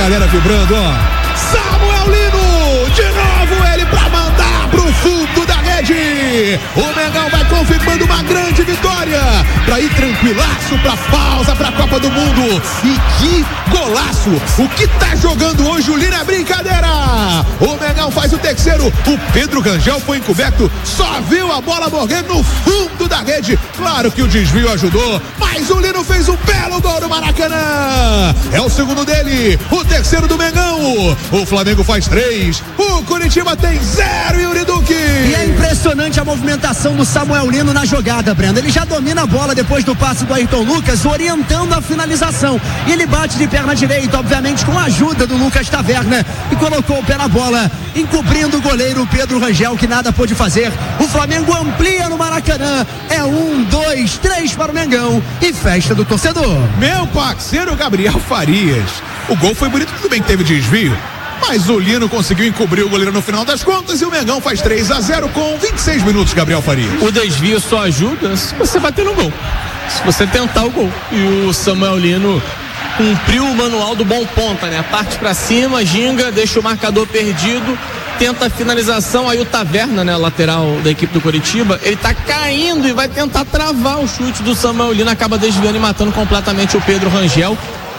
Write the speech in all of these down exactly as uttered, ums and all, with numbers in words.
galera vibrando, ó. Samuel Lino, de novo ele pra mandar pro fundo da rede. O Mengão vai confirmando uma grande vitória pra ir tranquilaço pra pausa, pra Copa do Mundo. E que golaço! O que tá jogando hoje o Lino é brincadeira. O Mengão faz o terceiro. O Pedro Rangel foi encoberto, só viu a bola morrer no fundo da rede. Claro que o desvio ajudou, mas o Lino fez um belo gol no Maracanã. É o segundo dele, o terceiro do Mengão. O Flamengo faz três, o Coritiba tem zero, Yuri Duque. E é impressionante a movimentação do Samuel Lino na jogada, Breno. Ele já domina a bola depois do passe do Ayrton Lucas, orientando a finalização. E ele bate de perna direita, obviamente com a ajuda do Lucas Taverna, e colocou o pé na bola, encobrindo o goleiro Pedro Rangel, que nada pôde fazer. O Flamengo amplia no Maracanã. É um, dois, três para o Mengão e festa do torcedor. Meu parceiro Gabriel Farias. O gol foi bonito, tudo bem que teve desvio, mas o Lino conseguiu encobrir o goleiro no final das contas e o Mengão faz três a zero com vinte e seis minutos, Gabriel Farias. O desvio só ajuda se você bater no gol, se você tentar o gol. E o Samuel Lino cumpriu o manual do bom ponta, né? Parte pra cima, ginga, deixa o marcador perdido, tenta a finalização, aí o Taverna, né, lateral da equipe do Coritiba, ele tá caindo e vai tentar travar o chute do Samuel Lino, acaba desviando e matando completamente o Pedro Rangel.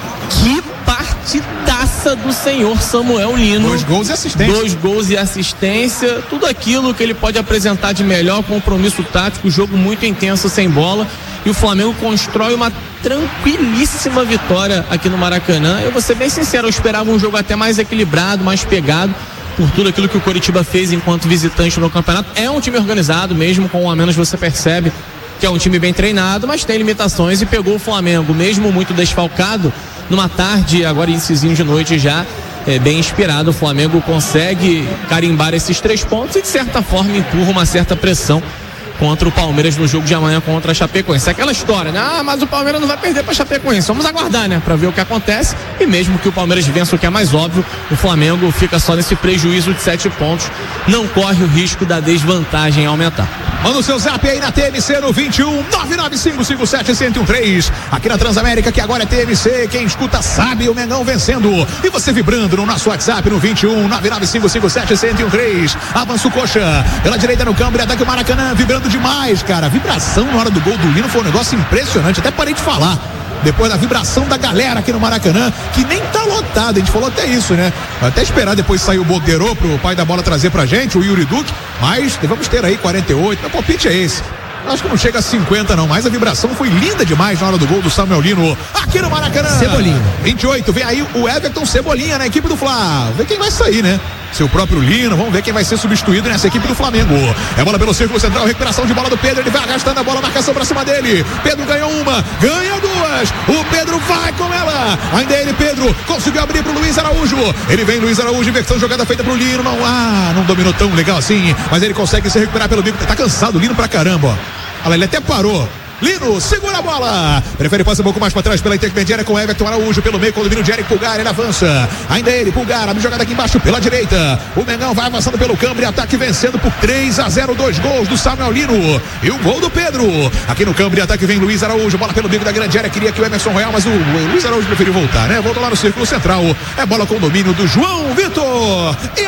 Que partidaça do senhor Samuel Lino. Dois gols e assistência. Dois gols e assistência, tudo aquilo que ele pode apresentar de melhor, compromisso tático, jogo muito intenso sem bola, e o Flamengo constrói uma tranquilíssima vitória aqui no Maracanã. Eu vou ser bem sincero, eu esperava um jogo até mais equilibrado, mais pegado, por tudo aquilo que o Coritiba fez enquanto visitante no campeonato. É um time organizado, mesmo com um a menos você percebe que é um time bem treinado, mas tem limitações, e pegou o Flamengo, mesmo muito desfalcado, numa tarde, agora incisinho de noite já, é, bem inspirado. O Flamengo consegue carimbar esses três pontos e de certa forma empurra uma certa pressão contra o Palmeiras no jogo de amanhã contra a Chapecoense. Aquela história, né? Ah, mas o Palmeiras não vai perder para a Chapecoense. Vamos aguardar, né? Para ver o que acontece. E mesmo que o Palmeiras vença, o que é mais óbvio, o Flamengo fica só nesse prejuízo de sete pontos. Não corre o risco da desvantagem aumentar. Manda o seu zap aí na T M C no vinte e um, nove nove cinco cinco sete, um zero um três. Aqui na Transamérica, que agora é T M C. Quem escuta sabe, o Mengão vencendo. E você vibrando no nosso WhatsApp no vinte e um, nove nove cinco cinco sete, um zero um três. Avança o Coxa pela direita no campo, e ataque o Maracanã, vibrando demais, cara. A vibração na hora do gol do Lino foi um negócio impressionante. Até parei de falar depois da vibração da galera aqui no Maracanã, que nem tá lotado. A gente falou até isso, né? Vai até esperar depois sair o Bordeiro pro pai da bola trazer pra gente, o Yuri Duque. Mas vamos ter aí quarenta e oito. Meu palpite é esse. Acho que não chega a cinquenta não, mas a vibração foi linda demais na hora do gol do Samuel Lino aqui no Maracanã. Cebolinha. vinte e oito, vem aí o Everton Cebolinha na equipe do Fla. Vamos ver quem vai sair, né? Seu próprio Lino, vamos ver quem vai ser substituído nessa equipe do Flamengo. É bola pelo círculo central, recuperação de bola do Pedro, ele vai arrastando a bola, marcação pra cima dele. Pedro ganhou uma, ganha duas. O Pedro vai com ela. Ainda ele, Pedro, conseguiu abrir pro Luiz Araújo. Ele vem, Luiz Araújo, inversão, jogada feita pro Lino. Não, ah, não dominou tão legal assim, mas ele consegue se recuperar pelo bico. Tá cansado o Lino pra caramba, ó. Olha, ele até parou. Lino, segura a bola. Prefere passar um pouco mais para trás pela intermediária com Everton Araújo pelo meio com o domínio de Eric Pulgar. Ele avança. Ainda ele, Pulgar. Abre jogada aqui embaixo pela direita. O Mengão vai avançando pelo campo e ataque vencendo por três a zero. Dois gols do Samuel Lino e o gol do Pedro. Aqui no campo de ataque vem Luiz Araújo. Bola pelo bico da grande área. Queria que o Emerson Royal, mas o, o Luiz Araújo preferiu voltar, né? Voltou lá no círculo central. É bola com domínio do João Vitor. E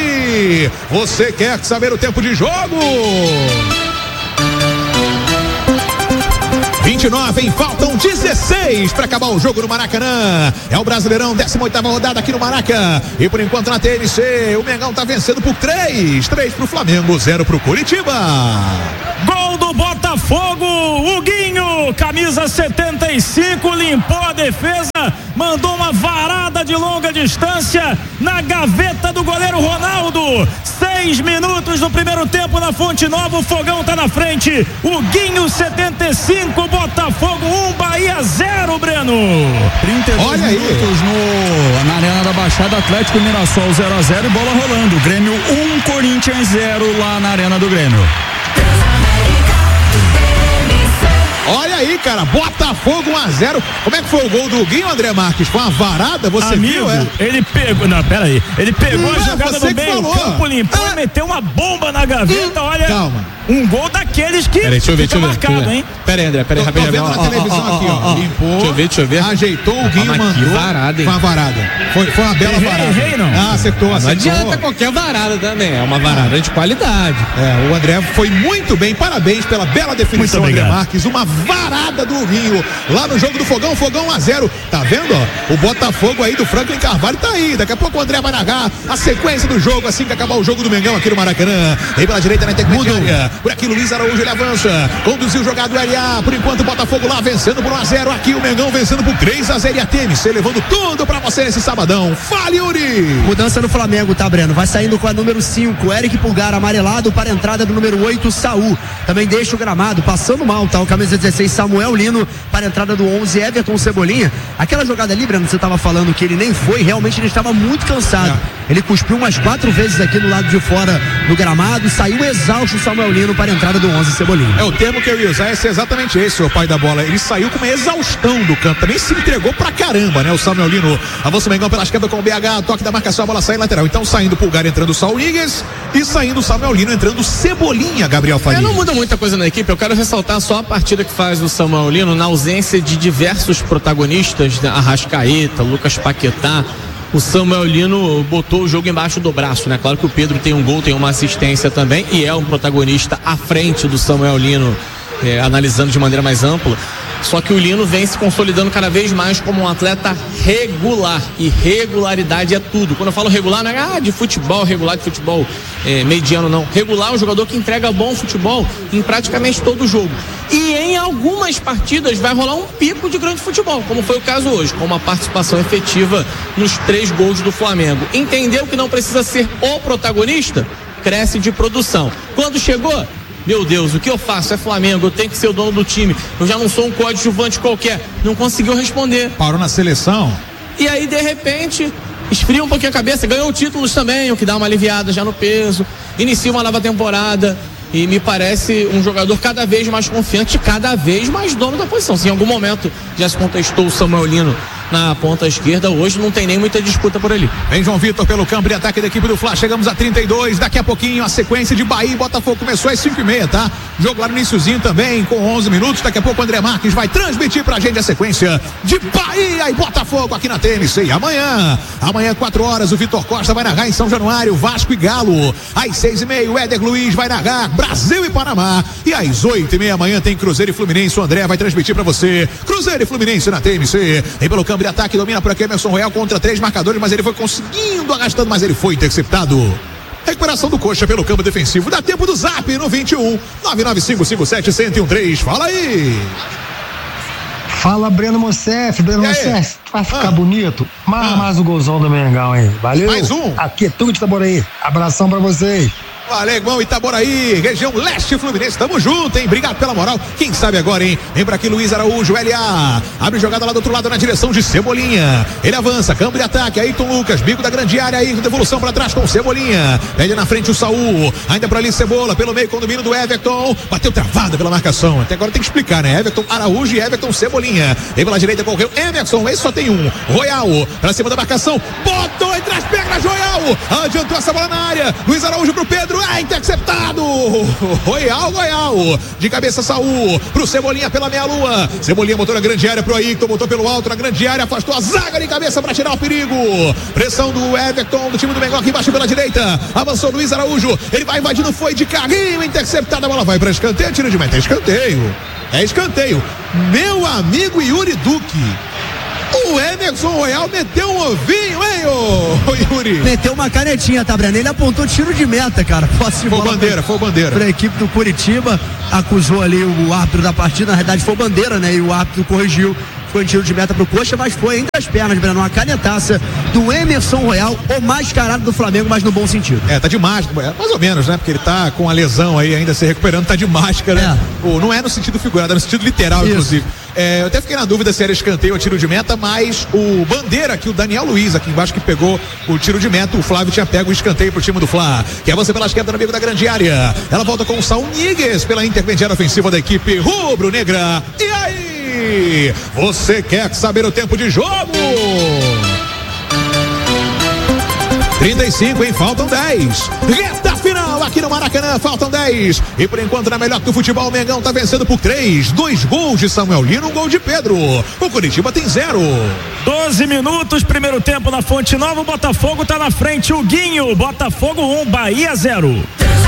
aí? Você quer saber o tempo de jogo? vinte e nove, hein? Faltam dezesseis para acabar o jogo no Maracanã. É o Brasileirão, décima oitava rodada aqui no Maraca. E por enquanto na T N C, o Mengão tá vencendo por três. três pro Flamengo, zero pro Coritiba. Gol do Botafogo, o Guinho, camisa setenta e cinco, limpou a defesa, mandou uma varada de longa distância na gaveta do goleiro Ronaldo. Seis minutos do primeiro tempo na Fonte Nova, o Fogão tá na frente. O Guinho setenta e cinco, Botafogo um, Bahia zero, Breno. trinta e dois Olha aí. minutos no, na Arena da Baixada, Atlético Mirassol zero a zero e bola rolando. Grêmio um, Corinthians zero lá na Arena do Grêmio. Olha aí, cara, Botafogo um a zero. Como é que foi o gol do Guinho, André Marques? Foi uma varada, você Amigo, viu, é? Ele pegou, não, pera aí, ele pegou Não, a jogada você no que meio, falou. campo limpou Ah. e meteu uma bomba na gaveta, olha. Calma. Um gol daqueles que Peraí, deixa eu ver, fica deixa eu ver. marcado, hein? Pera aí, André, pera aí, Tô, tô rapidinho. vendo ó, na ó, televisão ó, aqui, ó, ó. ó. Limpou. Deixa eu ver, deixa eu ver. Ajeitou, o Guinho mas mandou. que varada, hein? Foi uma varada. Foi, foi uma bela Errei, varada. errei, não. Ah, acertou, Não acertou. adianta qualquer varada também, é uma varada de qualidade. É, o André foi muito bem, parabéns pela bela definição, Muito André obrigado. Marques, uma varada do Rio, lá no jogo do Fogão, Fogão um a zero, tá vendo, ó, o Botafogo aí do Franklin Carvalho tá aí, daqui a pouco o André vai narrar a sequência do jogo, assim que acabar o jogo do Mengão aqui no Maracanã, aí pela direita na intermediária, por aqui Luiz Araújo, ele avança, conduziu o jogado do L A, por enquanto o Botafogo lá vencendo por um a zero, aqui o Mengão vencendo por três a zero e a T M C levando tudo pra você nesse sabadão, fale, Yuri! Mudança no Flamengo, tá, Breno? Vai saindo com a número cinco, Eric Pulgar, amarelado para a entrada do número oito, Saul. Também deixa o gramado, passando mal, tá? O camisa dezesseis, Samuel Lino, para a entrada do onze, Everton Cebolinha. Aquela jogada ali, Breno, você tava falando que ele nem foi, realmente ele estava muito cansado. É. Ele cuspiu umas quatro vezes aqui no lado de fora do gramado, saiu exausto o Samuel Lino para a entrada do onze, Cebolinha. É o termo que eu ia usar, esse é exatamente esse, o pai da bola. Ele saiu com uma exaustão do campo, também se entregou pra caramba, né? O Samuel Lino avança o Mengão pela esquerda com o B H, toque da marcação, a bola sai lateral. Então saindo o Pulgar, entrando o Saul Níguez e saindo o Samuel Lino, entrando o Cebolinha, Gabriel Faria. É, não muda muita coisa na equipe, eu quero ressaltar só a partida que faz o Samuel Lino na ausência de diversos protagonistas, né? Arrascaeta, Lucas Paquetá. O Samuel Lino botou o jogo embaixo do braço, né? Claro que o Pedro tem um gol, tem uma assistência também e é um protagonista à frente do Samuel Lino, é, analisando de maneira mais ampla. Só que o Lino vem se consolidando cada vez mais como um atleta regular. E regularidade é tudo. Quando eu falo regular, não é ah, de futebol, regular de futebol é, mediano, não. Regular é um jogador que entrega bom futebol em praticamente todo o jogo. E em algumas partidas vai rolar um pico de grande futebol, como foi o caso hoje, com uma participação efetiva nos três gols do Flamengo. Entendeu que não precisa ser o protagonista? Cresce de produção. Quando chegou, meu Deus, o que eu faço? É Flamengo, eu tenho que ser o dono do time. Eu já não sou um coadjuvante qualquer. Não conseguiu responder. Parou na seleção. E aí, de repente, esfria um pouquinho a cabeça, ganhou títulos também, o que dá uma aliviada já no peso. Inicia uma nova temporada. E me parece um jogador cada vez mais confiante, cada vez mais dono da posição. Se em algum momento já se contestou o Samuel Lino na ponta esquerda, hoje não tem nem muita disputa por ali. Vem João Vitor pelo campo de ataque da equipe do Fla, chegamos a trinta e dois, daqui a pouquinho a sequência de Bahia e Botafogo começou às cinco e meia, tá? Jogo lá no iniciozinho também, com onze minutos, daqui a pouco o André Marques vai transmitir pra gente a sequência de Bahia e Botafogo aqui na T N C. E amanhã, amanhã quatro horas, o Vitor Costa vai narrar em São Januário, Vasco e Galo. Às seis e meia, o Éder Luiz vai narrar Brasil e Panamá. E às oito e meia amanhã tem Cruzeiro e Fluminense, o André vai transmitir pra você Cruzeiro e Fluminense na T N C. Vem pelo campo de ataque, domina por aqui Emerson Royal contra três marcadores, mas ele foi conseguindo, arrastando, mas ele foi interceptado. Recuperação do Coxa pelo campo defensivo. Dá tempo do Zap no vinte e um, nove nove cinco cinco sete, um zero um três. Fala aí. Fala, Breno Mocef, Breno Mocef, vai ficar ah. bonito. Mais, ah. mais um golzão do Mengão aí. Valeu. Mais um. Aqui é tudo de Itaboraí. Abração pra vocês. Valeu, irmão, Itaboraí, região leste Fluminense, tamo junto, hein? Obrigado pela moral. Quem sabe agora, hein? Vem pra aqui Luiz Araújo, L A. Abre jogada lá do outro lado na direção de Cebolinha. Ele avança, campo de ataque, Ayrton Lucas, bico da grande área aí, devolução pra trás com Cebolinha. Pede na frente o Saul, ainda pra ali Cebola, pelo meio com o domínio do Everton. Bateu travada pela marcação. Até agora tem que explicar, né? Everton Araújo e Everton Cebolinha. Vem pela direita, correu Emerson, esse só tem um. Royal, pra cima da marcação, botou entre as pernas, Royal. Adiantou essa bola na área. Luiz Araújo pro Pedro. É interceptado! Royal, Royal! De cabeça Saul, pro Cebolinha pela meia-lua. Cebolinha botou na grande área pro Ayrton, botou pelo alto na grande área, afastou a zaga de cabeça pra tirar o perigo. Pressão do Everton, do time do Mengão aqui embaixo pela direita. Avançou Luiz Araújo, ele vai invadindo, foi de carrinho, interceptada, a bola vai pra escanteio, tiro de meta, é escanteio. É escanteio. Meu amigo Yuri Duque. O Emerson Royal meteu um ovinho, hein, ô, ô Yuri? Meteu uma canetinha, tá, Breno? Ele apontou tiro de meta, cara. Posse de foi bola bandeira, pra, foi bandeira. Pra equipe do Curitiba, acusou ali o árbitro da partida, na verdade foi bandeira, né? E o árbitro corrigiu. Foi um tiro de meta pro Coxa, mas foi entre as pernas, Breno, uma canetaça do Emerson Royal, o mascarado do Flamengo, mas no bom sentido. É, tá de máscara, mais ou menos, né? Porque ele tá com a lesão aí, ainda se recuperando, tá de máscara. É. Pô, não é no sentido figurado, é no sentido literal, isso. Inclusive. É, eu até fiquei na dúvida se era escanteio ou tiro de meta, mas o bandeira que o Daniel Luiz aqui embaixo que pegou o tiro de meta, o Flávio tinha pego o escanteio pro time do Fla. Que avança pela esquerda no amigo da grande área. Ela volta com o Saul Níguez pela intermediária ofensiva da equipe rubro-negra. E aí? Play. Você quer saber o tempo de jogo? trinta e cinco, hein? Faltam dez. Reta final aqui no Maracanã, faltam dez. E por enquanto, na melhor do futebol, o Mengão tá vencendo por três. Dois gols de Samuel Lino, um gol de Pedro. O Curitiba tem zero. doze minutos, primeiro tempo na Fonte Nova. O Botafogo tá na frente. O Guinho, Botafogo um, Bahia zero.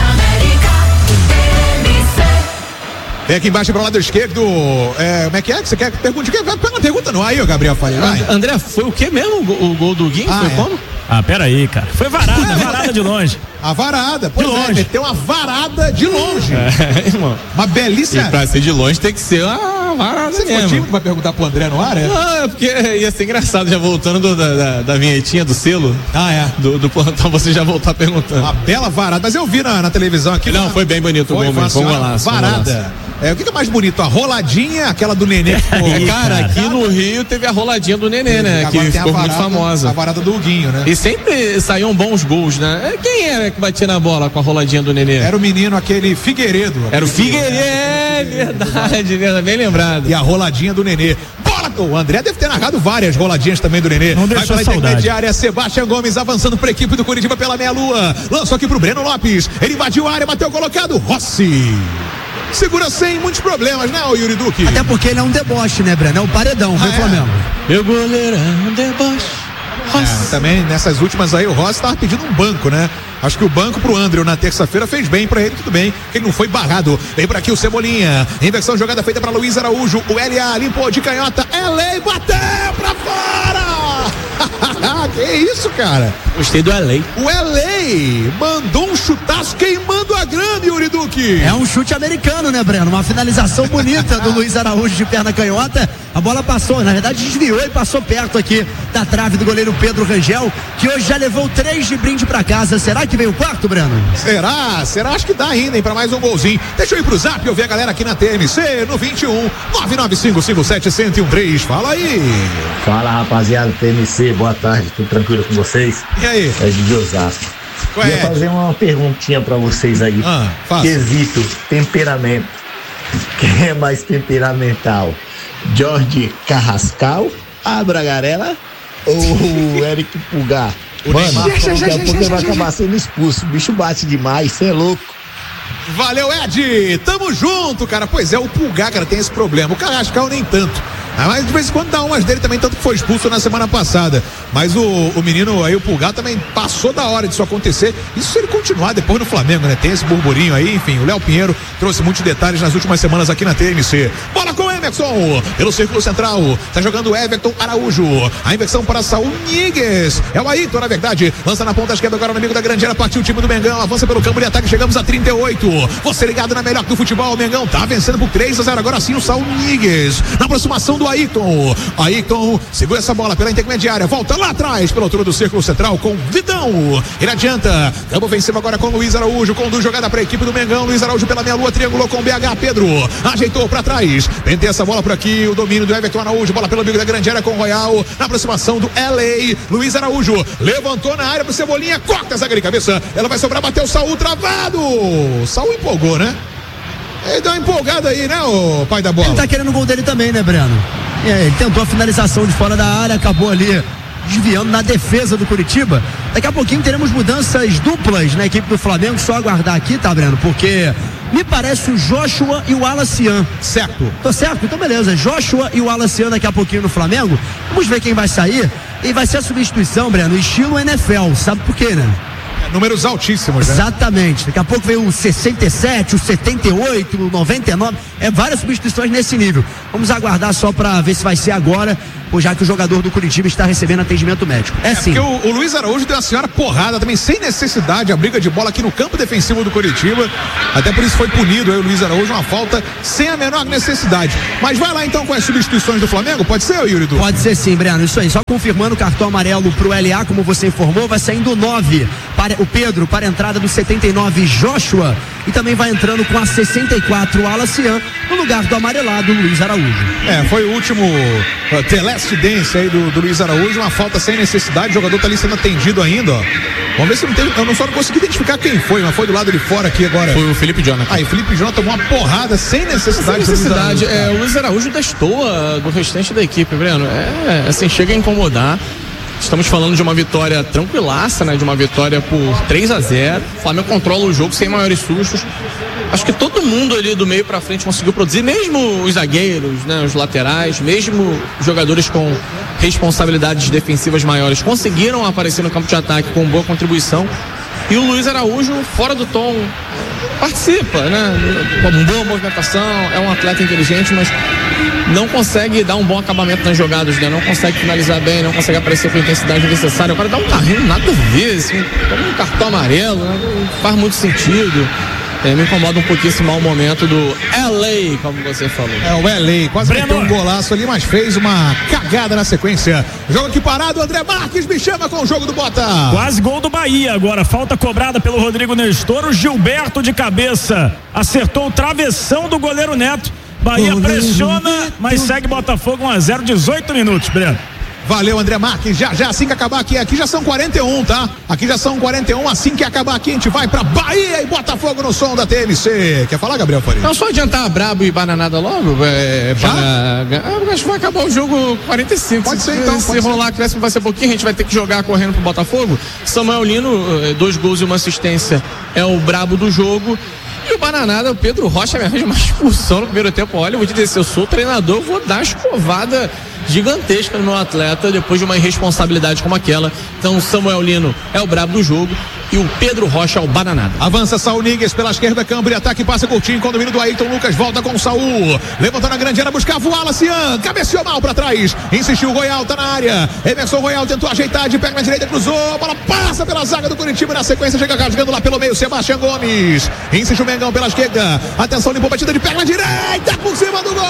Vem aqui embaixo pro lado esquerdo. É, como é que é? Você quer perguntar? Pega uma pergunta no ar aí, ô Gabriel Faria. Vai. André, foi o que mesmo o gol do Guinho? Ah, foi é. como? Ah, peraí, cara. Foi varada, varada de longe. A varada, pois de é, longe. meteu uma varada de longe. É, irmão. Uma belíssima. E pra ser de longe tem que ser uma varada Você mesmo. ficou tímido pra perguntar pro André no ar, é? Ah, é porque ia ser engraçado, já voltando do, da, da, da vinhetinha do selo. Ah, é. Do, do plantão, você já voltar perguntando. Uma bela varada, mas eu vi na, na televisão aqui. Não, uma, foi bem bonito o foi, gol, foi mas foi um uma golaço. varada. É, o que, que é mais bonito? A roladinha, aquela do Nenê? Que ficou... É, cara, aqui no Rio teve a roladinha do Nenê, né? Agora Que tem ficou a varada, muito famosa. A varada do Huguinho, né? E sempre saíam bons gols, né? Quem era que batia na bola com a roladinha do Nenê? Era o menino, aquele Figueiredo. Era o Figueiredo, é verdade, verdade, bem lembrado. E a roladinha do Nenê. Bola! O André deve ter narrado várias roladinhas também do Nenê. Não Vai deixou pela saudade. intermediária, Sebastião Gomes avançando para a equipe do Curitiba pela meia-lua. Lançou aqui pro Breno Lopes. Ele invadiu a área, bateu colocado. Rossi. Segura sem muitos problemas, né, o Yuri Duque? Até porque ele é um deboche, né, Breno? É o paredão, Ah, viu, é? Flamengo? Meu goleiro é um deboche. É, também nessas últimas aí o Rossi tava pedindo um banco, né? Acho que o banco pro André na terça-feira fez bem pra ele, tudo bem, que ele não foi barrado. Vem por aqui o Cebolinha, inversão jogada feita pra Luiz Araújo, o L A limpou de canhota, L A bateu pra fora! Que isso, cara? Gostei do L A. O L A mandou um chutaço queimando a grama, Yuri Duque. É um chute americano, né, Breno? Uma finalização bonita do Luiz Araújo de perna canhota. A bola passou, na verdade desviou e passou perto aqui da trave do goleiro Pedro Rangel, que hoje já levou três de brinde pra casa. Será que veio o quarto, Breno? Será? Será? Acho que dá ainda, hein, pra mais um golzinho. Deixa eu ir pro zap, eu ver a galera aqui na T M C no vinte e um, nove nove cinco cinco sete, zero zero um três. Fala aí. Fala, rapaziada, T M C, boa tarde, tudo tranquilo com vocês? E aí? É de Osasco. Qual Queria é? fazer uma perguntinha pra vocês aí. Ah, faça. Quesito temperamento. Quem é mais temperamental? Jorge Carrascal, a Bragarela ou o Eric Pulgar? O Mano, Neymar. daqui a pouco ele vai acabar sendo expulso. O bicho bate demais, cê é louco. Valeu, Ed! Tamo junto, cara. Pois é, o Pulgar, cara, tem esse problema. O Carrascal nem tanto. Ah, mas de vez em quando dá umas dele também, tanto que foi expulso na semana passada. Mas o, o menino aí, o Pulgar, também passou da hora disso acontecer. Isso se ele continuar depois no Flamengo, né? Tem esse burburinho aí, enfim. O Léo Pinheiro trouxe muitos detalhes nas últimas semanas aqui na T M C. Bola com o Emerson, pelo círculo central. Tá jogando o Everton Araújo. A inversão para Saul Níguez. É o Ayrton, na verdade. Lança na ponta esquerda agora no amigo da grande área. Partiu o time do Mengão. Avança pelo campo de ataque. Chegamos a trinta e oito. Você ligado na melhor do futebol. O Mengão tá vencendo por três a zero. Agora sim o Saul Níguez. Na aproximação do Ayrton. Ayrton segura essa bola pela intermediária. Volta lá atrás pela altura do círculo central com Vidão. Ele adianta. Campo vencendo agora com Luiz Araújo. Conduz jogada para a equipe do Mengão. Luiz Araújo pela meia-lua. Triangulou com o B H. Pedro ajeitou para trás. Pentei essa bola por aqui. O domínio do Everton Araújo. Bola pelo amigo da grande área com o Royal. Na aproximação do L A. Luiz Araújo levantou na área pro Cebolinha. Corta a zaga de cabeça. Ela vai sobrar. Bateu o Saul travado. Saul empolgou, né? Ele deu uma empolgada aí, né, o pai da bola? Ele tá querendo o gol dele também, né, Breno? É, ele tentou a finalização de fora da área, acabou ali desviando na defesa do Curitiba. Daqui a pouquinho teremos mudanças duplas na equipe do Flamengo, só aguardar aqui, tá, Breno? Porque me parece o Joshua e o Alacian. Certo. Tô certo? Então beleza, Joshua e o Alacian daqui a pouquinho no Flamengo. Vamos ver quem vai sair. E vai ser a substituição, Breno, estilo N F L, sabe por quê, né? Números altíssimos, né? Exatamente. Daqui a pouco vem o sessenta e sete, o setenta e oito, o noventa e nove. É várias substituições nesse nível. Vamos aguardar só pra ver se vai ser agora, ou já que o jogador do Curitiba está recebendo atendimento médico. É, É sim. porque o, o Luiz Araújo deu uma senhora porrada também, sem necessidade, a briga de bola aqui no campo defensivo do Curitiba. Até por isso foi punido aí o Luiz Araújo, uma falta sem a menor necessidade. Mas vai lá então com as substituições do Flamengo, pode ser, Yuri Du? Pode ser sim, Breno, isso aí, só confirmando o cartão amarelo pro L A, como você informou, vai saindo nove para o Pedro, para a entrada do setenta e nove, Joshua, e também vai entrando com a sessenta e quatro, o Alacian, no lugar do amarelado, Luiz Araújo. É, foi o último uh, teleste dance aí do, do Luiz Araújo, uma falta sem necessidade, o jogador tá ali sendo atendido ainda, ó. Vamos ver se não tem. Eu não só não consegui identificar quem foi, mas foi do lado de fora aqui agora. Foi o Felipe Jonathan. Aí, o Felipe Jonathan tomou uma porrada sem necessidade. Sem necessidade. É, o Luiz Araújo destoa do restante da equipe, Breno. É, assim, chega a incomodar. Estamos falando de uma vitória tranquilaça, né? De uma vitória por três a zero. O Flamengo controla o jogo sem maiores sustos. Acho que todo mundo ali do meio pra frente conseguiu produzir, mesmo os zagueiros, né? Os laterais, mesmo jogadores com responsabilidades defensivas maiores, conseguiram aparecer no campo de ataque com boa contribuição. E o Luiz Araújo, fora do tom, participa, né? Com uma boa movimentação, é um atleta inteligente, mas não consegue dar um bom acabamento nas jogadas, né? Não consegue finalizar bem, não consegue aparecer com a intensidade necessária. O cara dá um carrinho, nada a ver, assim, toma um cartão amarelo, né? Não faz muito sentido. É, me incomoda um pouquinho esse mau momento do L A, como você falou. É, o L A, quase meteu um golaço ali, mas fez uma cagada na sequência. Jogo aqui parado, André Marques me chama com o jogo do Bota. Quase gol do Bahia agora, falta cobrada pelo Rodrigo Nestor, o Gilberto de cabeça acertou o travessão do goleiro Neto. Bahia pressiona, mas segue Botafogo um a zero, dezoito minutos, Breno. Valeu, André Marques. Já, já, assim que acabar aqui, aqui já são quarenta e um, tá? Aqui já são quarenta e um, assim que acabar aqui, a gente vai pra Bahia e Botafogo no som da T M C. Quer falar, Gabriel Faria? Não, só adiantar Brabo e Bananada logo. É, já? Para... Acho que vai acabar o jogo quarenta e cinco. Pode se, ser, então. Se pode rolar ser. acréscimo vai ser pouquinho, a gente vai ter que jogar correndo pro Botafogo. Samuel Lino, dois gols e uma assistência, é o brabo do jogo. E o Bananada, o Pedro Rocha me arranja uma expulsão no primeiro tempo. Olha, eu vou te dizer, eu sou treinador, eu vou dar uma escovada gigantesca no meu atleta depois de uma irresponsabilidade como aquela. Então o Samuel Lino é o brabo do jogo e o Pedro Rocha é o Bananada. Avança Saul Níguez pela esquerda, Cambri, ataque, passa curtinho, condomínio do Ayrton Lucas, volta com o Saul, levantando a grande área, buscava o Alacian, cabeceou mal pra trás, insistiu o Goial, tá na área, Emerson Goial tentou ajeitar de pé na direita, cruzou, a bola passa pela zaga do Curitiba, na sequência chega rasgando lá pelo meio, Sebastião Gomes, insistiu o Mengão pela esquerda, atenção, limpou, batida de pé na direita, por cima do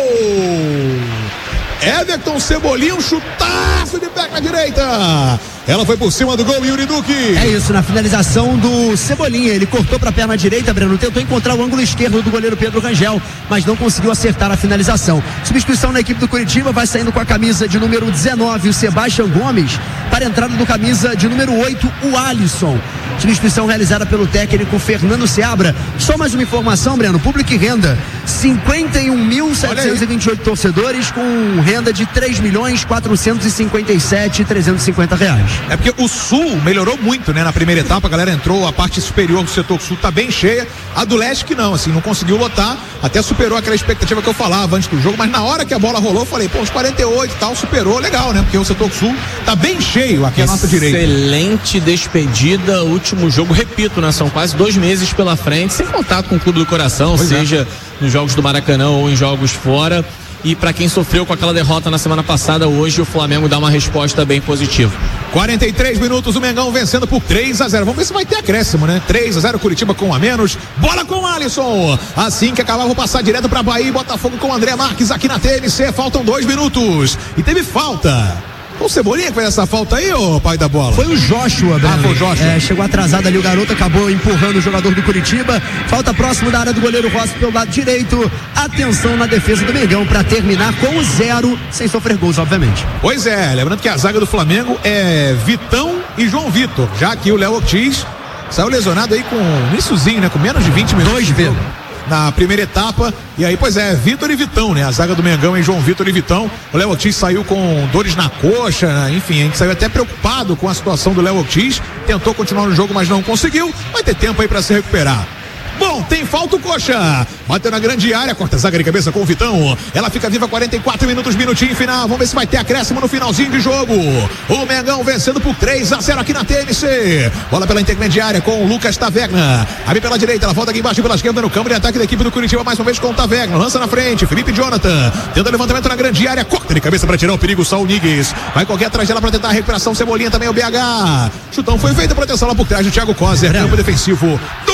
gol! Everton Cebolinha, um chutaço de pé na direita. Ela foi por cima do gol, Yuri Duque. É isso, na finalização do Cebolinha. Ele cortou para a perna direita, Breno. Tentou encontrar o ângulo esquerdo do goleiro Pedro Rangel, mas não conseguiu acertar a finalização. Substituição na equipe do Curitiba, vai saindo com a camisa de número dezenove, o Sebastião Gomes, para a entrada do camisa de número oito, o Alisson. Substituição realizada pelo técnico Fernando Seabra. Só mais uma informação, Breno. Público e renda: cinquenta e um mil setecentos e vinte e oito torcedores, com renda de três milhões quatrocentos e cinquenta e sete mil trezentos e cinquenta reais. É porque o Sul melhorou muito, né? Na primeira etapa, a galera entrou, a parte superior do setor Sul tá bem cheia. A do Leste que não, assim, não conseguiu lotar. Até superou aquela expectativa que eu falava antes do jogo, mas na hora que a bola rolou, eu falei, pô, uns quarenta e oito e tal, superou, legal, né? Porque o setor Sul tá bem cheio aqui à nossa direita. Excelente despedida, último jogo, repito, né? São quase dois meses pela frente, sem contato com o Clube do Coração, pois seja é. nos jogos do Maracanã ou em jogos fora. E para quem sofreu com aquela derrota na semana passada, hoje o Flamengo dá uma resposta bem positiva. quarenta e três minutos, o Mengão vencendo por três a zero. Vamos ver se vai ter acréscimo, né? três a zero, Curitiba com um a menos. Bola com o Alisson. Assim que acabar, vou passar direto pra Bahia e Botafogo com o André Marques aqui na T M C. Faltam dois minutos. E teve falta. Foi o Cebolinha que fez essa falta aí, ô pai da bola? Foi o Joshua, Breno. Ah, foi o Joshua. É, chegou atrasado ali o garoto, acabou empurrando o jogador do Curitiba. Falta próximo da área do goleiro Rossi pelo lado direito. Atenção na defesa do Mengão para terminar com o zero, sem sofrer gols, obviamente. Pois é, lembrando que a zaga do Flamengo é Vitão e João Vitor, já que o Léo Ortiz saiu lesionado aí com um iniciozinho, né? Com menos de vinte minutos. Dois vezes. Na primeira etapa, e aí, pois é, Vitor e Vitão, né? A zaga do Mengão em João Vitor e Vitão. O Léo Ortiz saiu com dores na coxa, né? Enfim, a gente saiu até preocupado com a situação do Léo Ortiz. Tentou continuar no jogo, mas não conseguiu. Vai ter tempo aí pra se recuperar. Bom, tem falta o Coxa. Bateu na grande área, corta a zaga de cabeça com o Vitão. Ela fica viva, quarenta e quatro minutos, minutinho final. Vamos ver se vai ter acréscimo no finalzinho de jogo. O Mengão vencendo por três a zero aqui na T M C. Bola pela intermediária com o Lucas Taverna. Abre pela direita, ela volta aqui embaixo pela esquerda no campo de ataque da equipe do Curitiba, mais uma vez com o Taverna. Lança na frente, Felipe Jonathan. Tenta levantamento na grande área, corta de cabeça para tirar o perigo, Saul Níguez. Vai correr atrás dela para tentar a recuperação. Cebolinha também, o B H. Chutão foi feito, proteção lá por trás do Thiago Coser. Campo defensivo do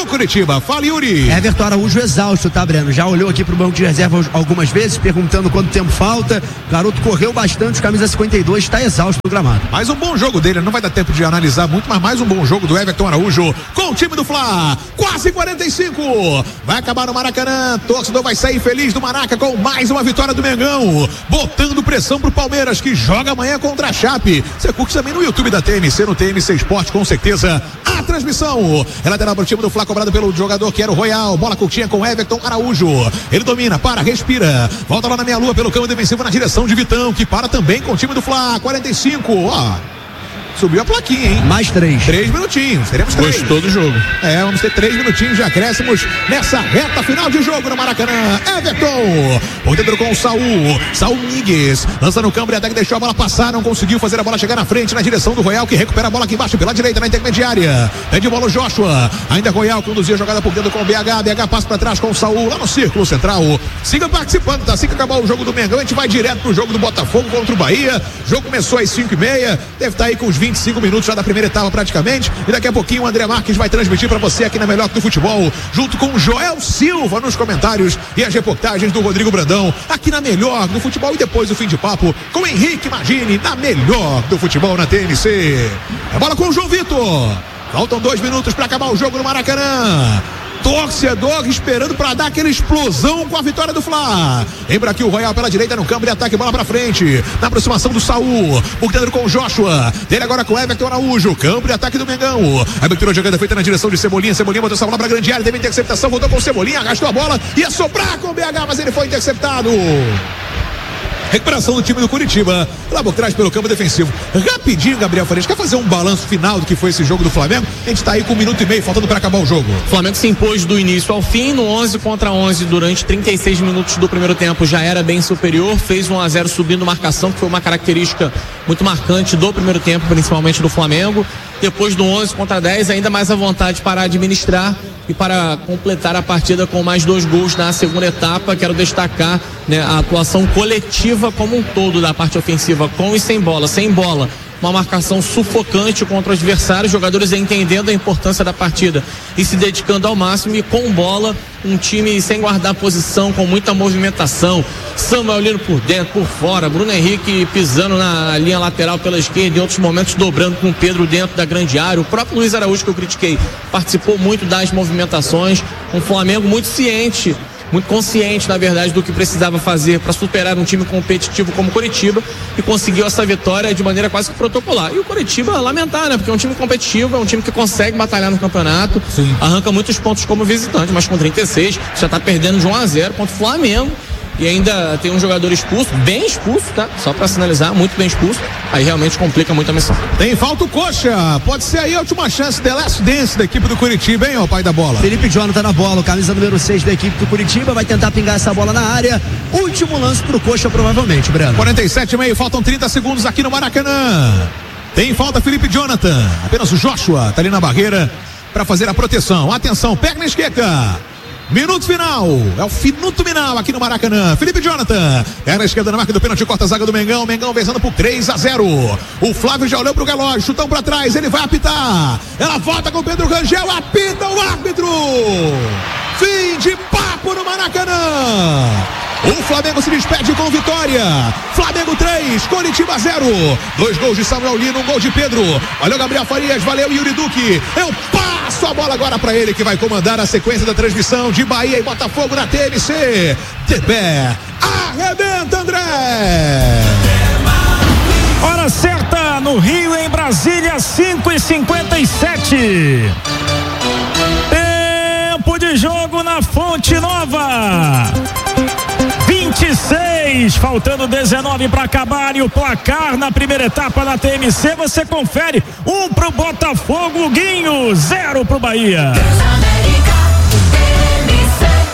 Curitiba. Fala, Yuri. Everton Araújo exausto, tá, Breno? Já olhou aqui pro banco de reserva algumas vezes, perguntando quanto tempo falta. O garoto correu bastante, camisa cinquenta e dois, está exausto no gramado. Mais um bom jogo dele, não vai dar tempo de analisar muito, mas mais um bom jogo do Everton Araújo com o time do Fla. Quase quarenta e cinco. Vai acabar no Maracanã. Torcedor vai sair feliz do Maraca com mais uma vitória do Mengão, botando pressão pro Palmeiras, que joga amanhã contra a Chape. Você curte também no YouTube da T M C, no T M C Esporte, com certeza, a transmissão. É lateral pro time do Fla, cobrado pelo jogador que era o Royal. Bola curtinha com Everton Araújo. Ele domina, para, respira. Volta lá na meia lua pelo campo defensivo na direção de Vitão, que para também com o time do Fla. quarenta e cinco. Ó. Subiu a plaquinha, hein? Mais três. Três minutinhos. Teremos três. Gostou do jogo. É, vamos ter três minutinhos de acréscimos nessa reta final de jogo no Maracanã. Everton. Por dentro com o Saul. Saul Migues. Lança no campo e até que deixou a bola passar. Não conseguiu fazer a bola chegar na frente, na direção do Royal, que recupera a bola aqui embaixo pela direita, na intermediária. Pede bola o Joshua. Ainda Royal conduzia a jogada por dentro com o B H. B H passa pra trás com o Saul lá no círculo central. Siga participando, tá? Assim que acabar o jogo do Mengão, a gente vai direto pro jogo do Botafogo contra o Bahia. O jogo começou às cinco e meia. Deve estar aí com os vinte e cinco minutos já da primeira etapa praticamente, e daqui a pouquinho o André Marques vai transmitir para você aqui na Melhor do Futebol, junto com o Joel Silva nos comentários e as reportagens do Rodrigo Brandão aqui na Melhor do Futebol, e depois o fim de papo com o Henrique Magini na Melhor do Futebol na T N C. A bola com o João Vitor. Faltam dois minutos para acabar o jogo no Maracanã. Torcedor esperando para dar aquela explosão com a vitória do Fla. Lembra aqui o Royal pela direita no campo de ataque, bola pra frente, na aproximação do Saul, por dentro com o Joshua, dele agora com o Everton Araújo, campo de ataque do Mengão. A abertura de jogada feita na direção de Cebolinha. Cebolinha botou essa bola pra grande área, teve interceptação, voltou com o Cebolinha, arrastou a bola, ia sobrar com o B H, mas ele foi interceptado. Recuperação do time do Curitiba, lá por trás pelo campo defensivo. Rapidinho, Gabriel Farias, quer fazer um balanço final do que foi esse jogo do Flamengo? A gente tá aí com um minuto e meio, faltando para acabar o jogo. O Flamengo se impôs do início ao fim, no onze contra onze, durante trinta e seis minutos do primeiro tempo, já era bem superior, fez um a zero subindo marcação, que foi uma característica muito marcante do primeiro tempo, principalmente do Flamengo. Depois do onze contra dez, ainda mais à vontade para administrar e para completar a partida com mais dois gols na segunda etapa. Quero destacar, né, a atuação coletiva como um todo da parte ofensiva, com e sem bola. Sem bola, uma marcação sufocante contra os adversários, jogadores entendendo a importância da partida e se dedicando ao máximo, e com bola, um time sem guardar posição, com muita movimentação. Samuel Lino por dentro, por fora, Bruno Henrique pisando na linha lateral pela esquerda, em outros momentos dobrando com o Pedro dentro da grande área. O próprio Luiz Araújo, que eu critiquei, participou muito das movimentações. Um Flamengo muito ciente, muito consciente, na verdade, do que precisava fazer para superar um time competitivo como o Curitiba, e conseguiu essa vitória de maneira quase que protocolar. E o Curitiba, lamentar, né? Porque é um time competitivo, é um time que consegue batalhar no campeonato. Sim. Arranca muitos pontos como visitante, mas com trinta e seis já está perdendo de um a zero contra o Flamengo. E ainda tem um jogador expulso, bem expulso, tá? Só pra sinalizar, muito bem expulso. Aí realmente complica muito a missão. Tem falta o Coxa. Pode ser aí a última chance, The Last Dance da equipe do Curitiba, hein, ó, pai da bola. Felipe Jonathan na bola, camisa número seis da equipe do Curitiba, vai tentar pingar essa bola na área. Último lance pro Coxa, provavelmente, Breno. quarenta e sete e meio, faltam trinta segundos aqui no Maracanã. Tem falta Felipe Jonathan. Apenas o Joshua tá ali na barreira pra fazer a proteção. Atenção, pega na esquerda. Minuto final, é o minuto final aqui no Maracanã. Felipe Jonathan, é na esquerda na marca do pênalti, corta a zaga do Mengão. Mengão vencendo por três a zero. O Flávio já olhou pro relógio, chutão pra trás, ele vai apitar. Ela volta com o Pedro Rangel, apita o árbitro. Fim de papo no Maracanã. O Flamengo se despede com vitória. Flamengo três, Curitiba zero. Dois gols de Samuel Lino, um gol de Pedro. Valeu, Gabriel Farias, valeu, Yuri Duque. Eu passo a bola agora para ele, que vai comandar a sequência da transmissão de Bahia e Botafogo na T N C. De pé, arrebenta, André. Hora certa no Rio, em Brasília, cinco e cinquenta e sete. Tempo de jogo na Fonte Nova. vinte e seis, faltando dezenove para acabar, e o placar na primeira etapa da T M C, você confere: um pro Botafogo, Guinho, zero pro Bahia. América, T M C.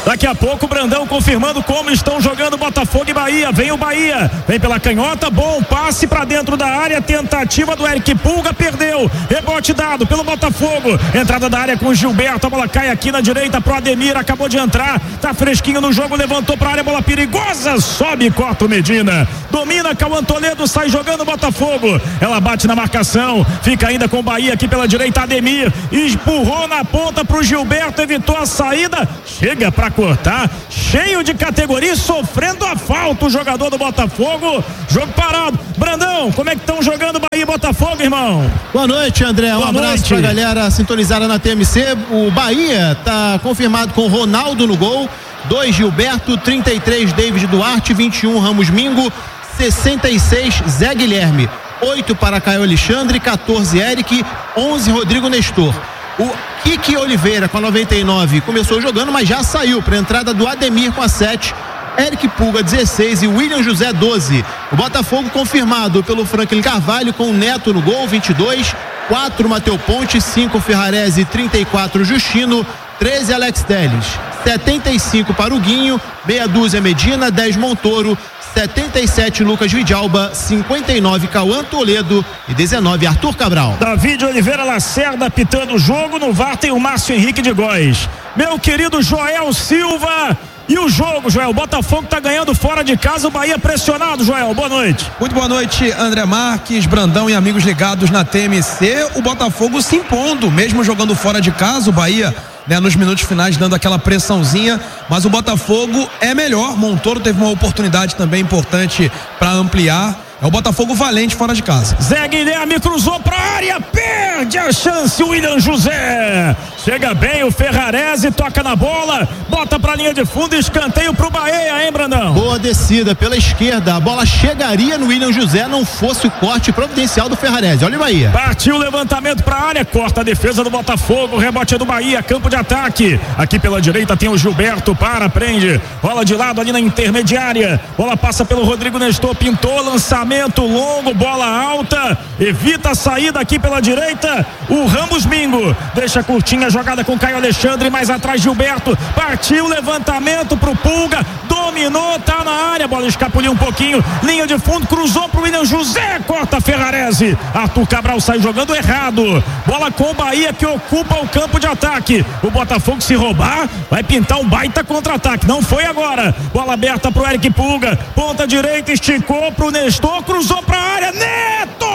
Daqui a pouco o Brandão confirmando como estão jogando Botafogo e Bahia. Vem o Bahia, vem pela canhota, bom passe pra dentro da área, tentativa do Eric Pulga, perdeu, rebote dado pelo Botafogo, entrada da área com o Gilberto, a bola cai aqui na direita pro Ademir, acabou de entrar, tá fresquinho no jogo, levantou pra área, bola perigosa, sobe e corta o Medina, domina Cauã Toledo, sai jogando o Botafogo, ela bate na marcação, fica ainda com o Bahia aqui pela direita, Ademir, empurrou na ponta pro Gilberto, evitou a saída, chega pra cortar, cheio de categoria, sofrendo a falta o jogador do Botafogo, jogo parado. Brandão, como é que estão jogando Bahia e Botafogo, irmão? Boa noite, André, um Boa abraço noite. pra galera sintonizada na T M C. O Bahia tá confirmado com Ronaldo no gol, dois Gilberto, trinta e três David Duarte, vinte e um Ramos Mingo, sessenta e seis Zé Guilherme, oito para Caio Alexandre, quatorze Eric, onze Rodrigo Nestor. O Kiki Oliveira com a noventa e nove começou jogando, mas já saiu para a entrada do Ademir com a sete, Eric Pulga dezesseis e William José doze. O Botafogo confirmado pelo Franklin Carvalho com o Neto no gol, vinte e dois, quatro Mateu Ponte, cinco Ferrarese, trinta e quatro Justino, treze Alex Telles, setenta e cinco para o Guinho, meia dúzia Medina, dez Montoro, setenta e sete Lucas Vidalba, cinquenta e nove Cauã Toledo e dezenove Arthur Cabral. David Oliveira Lacerda pitando o jogo, no V A R tem o Márcio Henrique de Góes. Meu querido Joel Silva, e o jogo, Joel? O Botafogo tá ganhando fora de casa, o Bahia pressionado, Joel, boa noite. Muito boa noite, André Marques, Brandão e amigos ligados na T M C. O Botafogo se impondo, mesmo jogando fora de casa, o Bahia, né, nos minutos finais dando aquela pressãozinha, mas o Botafogo é melhor. Montoro teve uma oportunidade também importante para ampliar. É o Botafogo valente fora de casa. Zé Guilherme cruzou pra área, perde a chance o William José. Chega bem o Ferrarese, toca na bola, bota pra linha de fundo, escanteio pro Bahia, hein, Brandão? Boa descida pela esquerda, a bola chegaria no William José, não fosse o corte providencial do Ferrarese. Olha o Bahia. Partiu o levantamento pra área, corta a defesa do Botafogo, rebote do Bahia, campo de ataque. Aqui pela direita tem o Gilberto, para, prende, bola de lado ali na intermediária, bola passa pelo Rodrigo Nestor, pintou, lançamento longo, bola alta, evita a saída aqui pela direita, o Ramos Mingo, deixa curtinha a jogada com Caio Alexandre, mais atrás Gilberto, partiu, levantamento pro Pulga, dominou, tá na área, bola escapuliu um pouquinho, linha de fundo, cruzou pro William José, corta Ferrarese, Arthur Cabral sai jogando errado, bola com o Bahia que ocupa o campo de ataque, o Botafogo se roubar, vai pintar um baita contra-ataque, não foi agora, bola aberta pro Eric Pulga, ponta direita, esticou pro Nestor, cruzou pra área, Neto!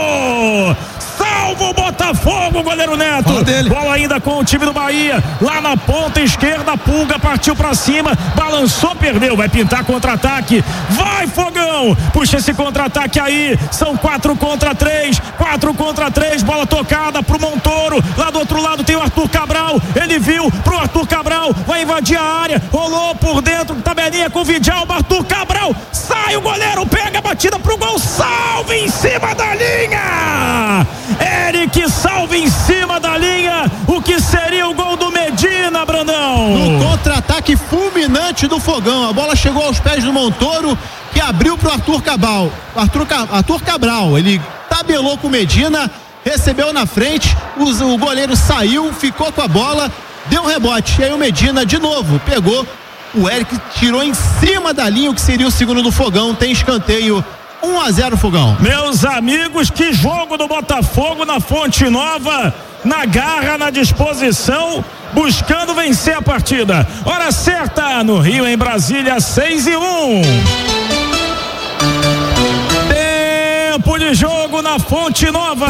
Salva o Botafogo, goleiro Neto. Bola ainda com o time do Bahia, lá na ponta esquerda, Pulga partiu pra cima, balançou, perdeu, vai pintar contra-ataque, vai Fogão, puxa esse contra-ataque aí, são quatro contra três, quatro contra três, bola tocada pro Montoro, lá do outro lado tem o Arthur Cabral, ele viu pro Arthur Cabral, vai invadir a área, rolou por dentro, tabelinha com o Vidalba, Arthur Cabral, sai o goleiro, pega a batida pro gol, salve em cima da linha, Eric salva em cima da linha, o que seria o gol do Medina, Brandão. No contra-ataque fulminante do Fogão, a bola chegou aos pés do Montoro, que abriu pro Arthur Cabral, Arthur, Arthur Cabral, ele tabelou com o Medina, recebeu na frente, o, o goleiro saiu, ficou com a bola, deu um rebote, e aí o Medina de novo pegou, o Eric tirou em cima da linha, o que seria o segundo do Fogão, tem escanteio, um a zero Fogão. Meus amigos, que jogo do Botafogo na Fonte Nova, na garra, na disposição, buscando vencer a partida. Hora certa no Rio, em Brasília, seis e um. Tempo de jogo na Fonte Nova.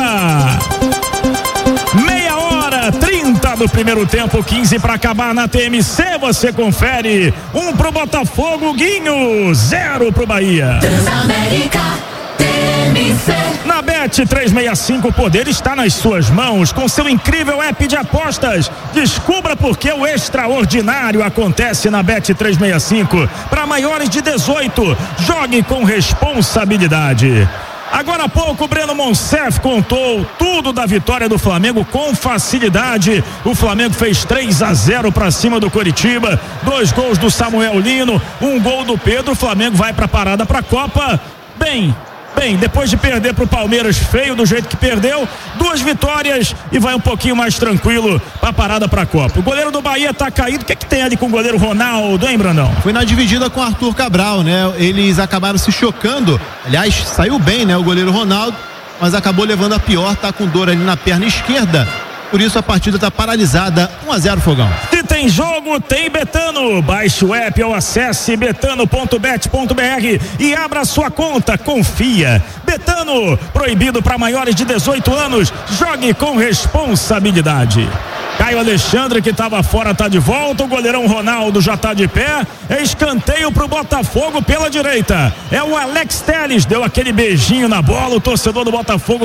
Meia hora, trinta do primeiro tempo, quinze para acabar na T M C. Você confere. Um pro Botafogo, Guinho, zero pro Bahia. Transamérica, T M C. Na Bet trezentos e sessenta e cinco, o poder está nas suas mãos. Com seu incrível app de apostas, descubra por que o extraordinário acontece na Bet trezentos e sessenta e cinco. Para maiores de dezoito, jogue com responsabilidade. Agora há pouco o Breno Monsef contou tudo da vitória do Flamengo com facilidade. O Flamengo fez três a zero para cima do Coritiba, dois gols do Samuel Lino, um gol do Pedro. O Flamengo vai para a parada para a Copa bem, Bem, depois de perder pro Palmeiras feio do jeito que perdeu, duas vitórias e vai um pouquinho mais tranquilo pra parada pra Copa. O goleiro do Bahia tá caído. O que é que tem ali com o goleiro Ronaldo, hein, Brandão? Foi na dividida com o Arthur Cabral, né? Eles acabaram se chocando. Aliás, saiu bem, né? O goleiro Ronaldo, mas acabou levando a pior, tá com dor ali na perna esquerda. Por isso a partida está paralisada. um a zero Fogão. Se tem jogo, tem Betano. Baixe o app ou acesse betano ponto bet ponto br e abra sua conta. Confia. Betano, proibido para maiores de dezoito anos. Jogue com responsabilidade. Caio Alexandre, que estava fora, está de volta. O goleirão Ronaldo já está de pé. É escanteio para o Botafogo pela direita. É o Alex Telles, deu aquele beijinho na bola. O torcedor do Botafogo